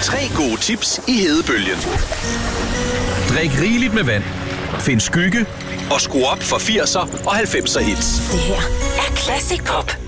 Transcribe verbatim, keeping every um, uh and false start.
Tre gode tips i hedebølgen. Drik rigeligt med vand. Find skygge. Og skru op for firser og halvfemser hits. Det her er Classic Pop.